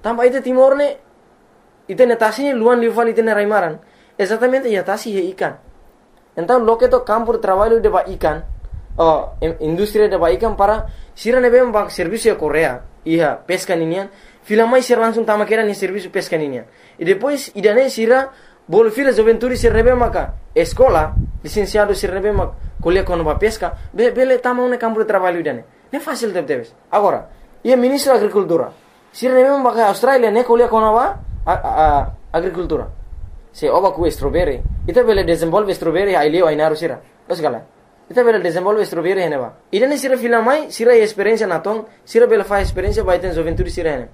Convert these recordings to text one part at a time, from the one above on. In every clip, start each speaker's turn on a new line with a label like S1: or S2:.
S1: Tambah itu Timor ne, itu netasinya luan liufal itu neraimaran. Exatamente ya tasi he ikan. Então lo que to campo de trabalho de ikan, indústria de ikan para sira nebe mbak serviço ya Korea, iya pesca ninian, fila mais sira langsung tama kera ni serviço pesca ninian. E depois idane sira bolo fila juventude sira nebe maka escola, licenciado sira nebe mak kuliah kono ba pesca, bele tama un campo de trabalho idane. Ne fácil debes. Agora, ia ministro da agricultura. Sira nebe maka Australia ne kuliah kono ba agricultura. Se oba ku strawberry, ita bele desenvolve strawberry ai leo ai naru sira. Los gala. Ita bele desenvolve strawberry hene ba. Idane sira fila mai sira experiência naton, sira bele fa experiência ba iten juventude sira hene.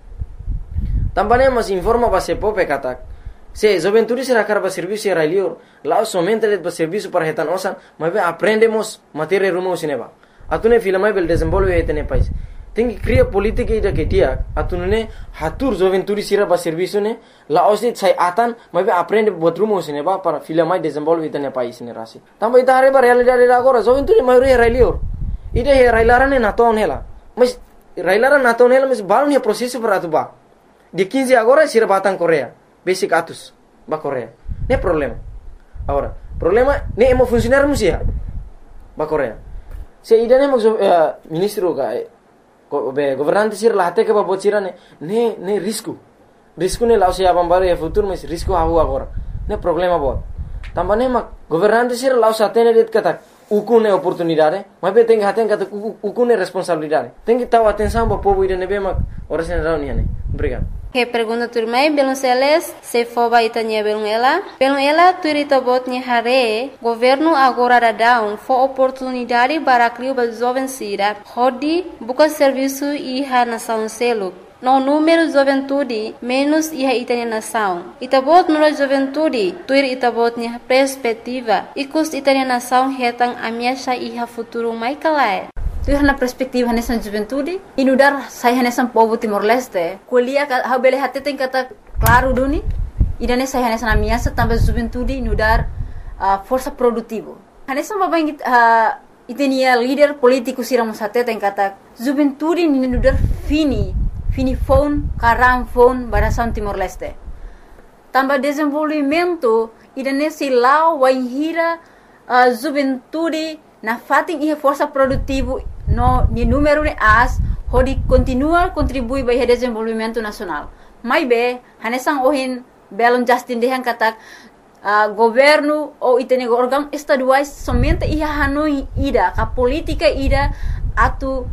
S1: Também mas informa ba se pope katak. Se juventude sira karba serviço sira leo, lá somente le ba serviço para retan osan, mas aprendemos matéria rumo sineba. Atune fila mai bele desenvolve etene país. Tem que criar política ida que dia atunune hatur juventude sira ba serviço ne la osni sai atan mas aprende buat rumo sine ba para fila mai desenvolve itane país ne rasi tambah ita are ba realidade agora juventude mai re railior ida he railarane naton hela mas railara naton hela mas balun he processo para atuba de 15 agora sira batang Korea basic atus ba Korea ne problema agora problema ne emo funcionar musia ba Korea se ida ne ministro ga governante sir lahte ke babot sira ne risco ne lao se abam baru ya futuro mas risco hahu agora ne problema bot tambah ne mak governante sir lao satene det kata ukune oportunidade mas be tenga haten kata ukune responsabilidade tenga tahu atenção ba povo ida ne be mak ora sen rau ni obrigado.
S2: Que pergunta turmai belum seles se foba itanya belum ela turita botnya hare governo agora da down for oportunidade para criar ba jovem sira hodi buka serviço iha nação selo no número juventude menos iha itanya nação itabot no juventude tuir itabotnya perspectiva ikus itanya nação hetang amiasha iha futuro mai kalai. Tu na perspektiva nessa juventude inudar saya nessa povo Timor Leste kuliah ha bele hati tem kata claro duni idane saya nessa na minha também juventude inudar força produtivo nessa babang itenia líder político siramos hati tem kata juventude inudar fini phone karam phone barasan Timor Leste tambah desenvolvimento idane silau waihira juventude na fating ihe força produtivo no ni número de as hodi continua contribui para o desenvolvimento nacional. Mai be hanesang ohin belon Justin dehan katak governo ou itene órgão estaduais somente ia hanoi ida ka política ida atu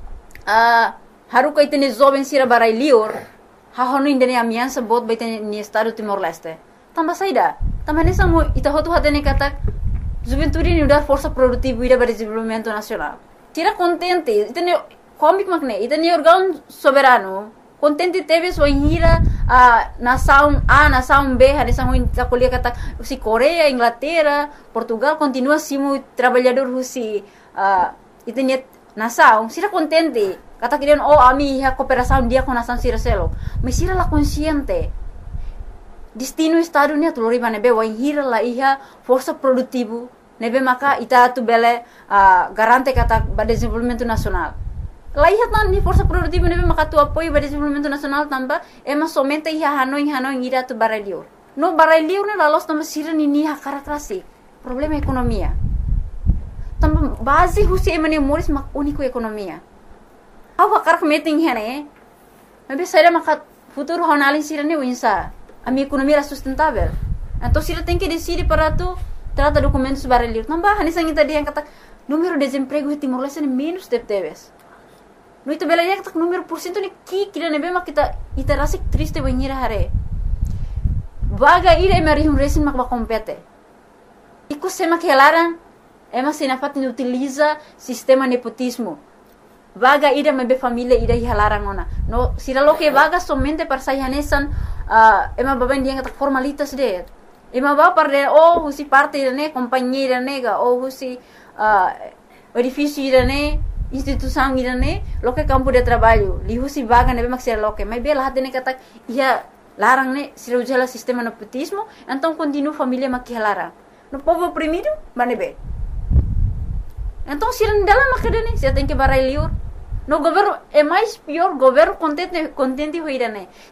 S2: haruka itene jovem sira barai lior ha honu indene amiança bot baitene ni estado Timor Leste. Tambah saida tambah hanesang mo ita hotu hatene katak juventude ni udar força produtiva ida para desenvolvimento nacional. Tira contente, itene comic makne, itene órgão soberano. Contente teve sua hira nação A, nação B, hadisang ta kuliah kata si Korea, Inglaterra, Portugal continua simo trabalhador husi itene nação. Sira contente. Kata kirian ami ha cooperação dia com nação sira selo. Mas sira la consciente. Destino estado ni atulori nebe wa hira la iha força produtivo nebe maka ita tu bele garante kata ba desenvolvimento nacional. La iha tan ni força produtivo nebe maka tu apoio ba desenvolvimento nacional tamba ema somente iha hanoi ira tu barelior. No barelior ne la los tamba sira ni ha karakrasi. Problema ekonomia. Tamba base husi emane moris mak único ekonomia. Awa karak meeting hene. Nebe saira maka futuro honalin sira ne winsa. A minha economia era sustentável. Então, se ela tem que decidir para tu, trata documentos para ler. Não vai, nessa gente dia kata número de desemprego em Timor Leste é menos de teves. No itu bela dia kata número por cento ni kira nebe mak kita rasa triste banhira hare. Vaga ira emerihum resin mak compete. Iku sema que elaran, ema sinafat ni utiliza sistema nepotismo. Vaga ida mebe família ida hihalarang ona. No, sira lo que vaga somente para sayanesan ema baban dia kata formalitas de. Ema ba para husi parte ne companhia nega ou husi edifício ne instituição ne lo que campo de trabalho. Li husi vaga nebe maksir lo que. Mas bela hatene kata ia larang ne sira ujala sistema nepotismo, então continua família makihalarang. No povo oprimido, manebe. Então, se não dela makadane, você tem que barai liur. No governo é mais pior, governo contente hoirane.